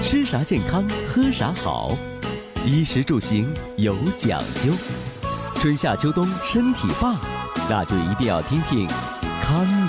吃啥健康，喝啥好，衣食住行有讲究。春夏秋冬身体棒，那就一定要听听康